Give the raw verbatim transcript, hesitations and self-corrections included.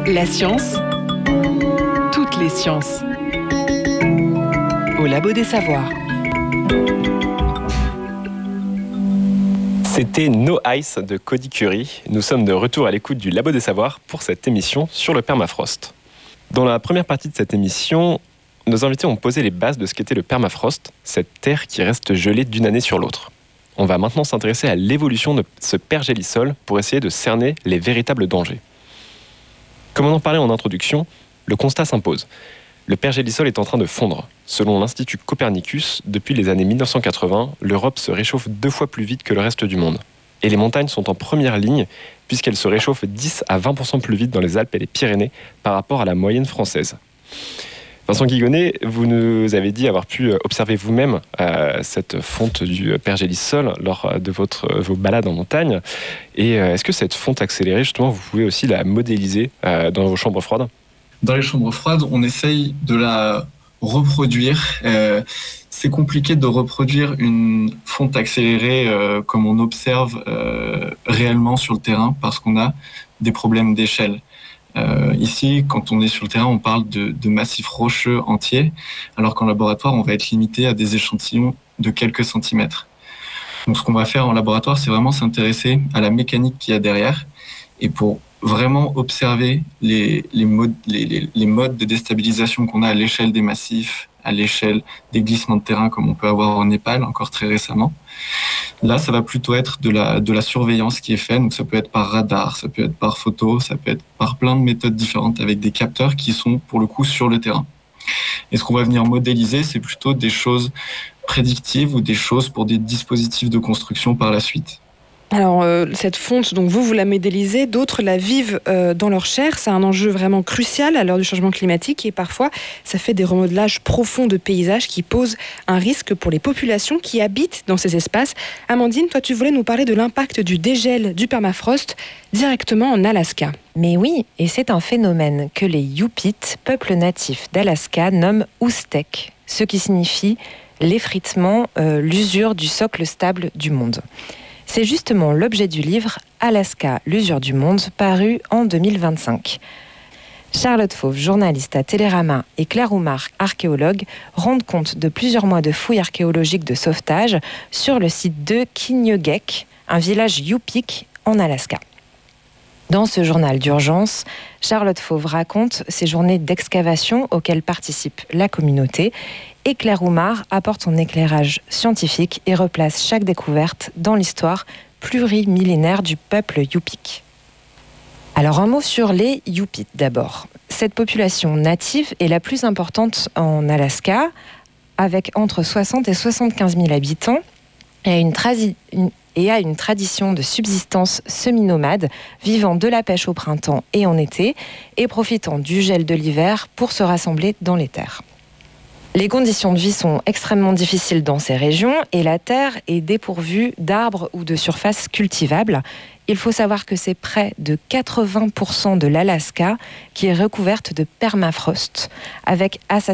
La science, toutes les sciences. Au Labo des Savoirs. C'était No Ice de Cody Curry. Nous sommes de retour à l'écoute du Labo des Savoirs pour cette émission sur le permafrost. Dans la première partie de cette émission, nos invités ont posé les bases de ce qu'était le permafrost, cette terre qui reste gelée d'une année sur l'autre. On va maintenant s'intéresser à l'évolution de ce pergélisol pour essayer de cerner les véritables dangers. Comme on en parlait en introduction, le constat s'impose. Le pergélisol est en train de fondre. Selon l'Institut Copernicus, depuis les années mille neuf cent quatre-vingts, l'Europe se réchauffe deux fois plus vite que le reste du monde. Et les montagnes sont en première ligne, puisqu'elles se réchauffent dix à vingt pour cent plus vite dans les Alpes et les Pyrénées par rapport à la moyenne française. Vincent Guigonnet, vous nous avez dit avoir pu observer vous-même euh, cette fonte du pergélisol lors de votre, vos balades en montagne. Et euh, est-ce que cette fonte accélérée, justement, vous pouvez aussi la modéliser euh, dans vos chambres froides ? Dans les chambres froides, on essaye de la reproduire. Euh, c'est compliqué de reproduire une fonte accélérée euh, comme on observe euh, réellement sur le terrain parce qu'on a des problèmes d'échelle. Euh, ici, quand on est sur le terrain, on parle de, de massifs rocheux entiers, alors qu'en laboratoire, on va être limité à des échantillons de quelques centimètres. Donc, ce qu'on va faire en laboratoire, c'est vraiment s'intéresser à la mécanique qu'il y a derrière, et pour vraiment observer les, les, modes, les, les, les modes de déstabilisation qu'on a à l'échelle des massifs, à l'échelle des glissements de terrain comme on peut avoir au Népal, encore très récemment. Là, ça va plutôt être de la, de la surveillance qui est faite. Donc, ça peut être par radar, ça peut être par photo, ça peut être par plein de méthodes différentes avec des capteurs qui sont, pour le coup, sur le terrain. Et ce qu'on va venir modéliser, c'est plutôt des choses prédictives ou des choses pour des dispositifs de construction par la suite. Alors, euh, cette fonte, donc vous, vous la modélisez, d'autres la vivent euh, dans leur chair. C'est un enjeu vraiment crucial à l'heure du changement climatique et parfois, ça fait des remodelages profonds de paysages qui posent un risque pour les populations qui habitent dans ces espaces. Amandine, toi, tu voulais nous parler de l'impact du dégel du permafrost directement en Alaska. Mais oui, et c'est un phénomène que les Yup'ik, peuple natif d'Alaska, nomment oustek, ce qui signifie l'effritement, euh, l'usure du socle stable du monde. C'est justement l'objet du livre « Alaska, l'usure du monde » paru en deux mille vingt-cinq. Charlotte Fauve, journaliste à Télérama, et Claire Oumar, archéologue, rendent compte de plusieurs mois de fouilles archéologiques de sauvetage sur le site de Kinyugek, un village Yup'ik en Alaska. Dans ce journal d'urgence, Charlotte Fauve raconte ces journées d'excavation auxquelles participe la communauté et Claire Oumar apporte son éclairage scientifique et replace chaque découverte dans l'histoire plurimillénaire du peuple Yup'ik. Alors un mot sur les Yup'ik d'abord. Cette population native est la plus importante en Alaska, avec entre soixante et soixante-quinze mille habitants et a une, tradi- une, et a une tradition de subsistance semi-nomade, vivant de la pêche au printemps et en été, et profitant du gel de l'hiver pour se rassembler dans les terres. Les conditions de vie sont extrêmement difficiles dans ces régions et la terre est dépourvue d'arbres ou de surfaces cultivables. Il faut savoir que c'est près de quatre-vingts pour cent de l'Alaska qui est recouverte de permafrost, avec à sa